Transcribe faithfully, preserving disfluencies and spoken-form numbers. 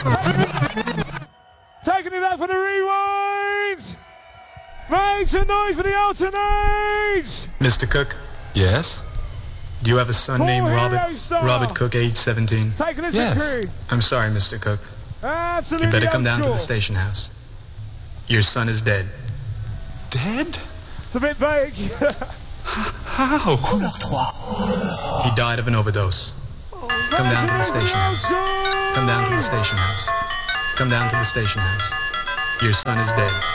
Taking it up for the rewind. Make some noise for the alternate. Mister Cook? Yes? Do you have a son Full named hero Robert? style. Robert Cook, age seventeen? Taking it Yes. to crew. I'm sorry, Mister Cook. Absolutely. You better come down to the unsure. station house. Your son is dead. Dead? It's a bit vague. How? He died of an overdose. Come down to the station house. Come down to the station house. Come down to the station house. Your son is dead.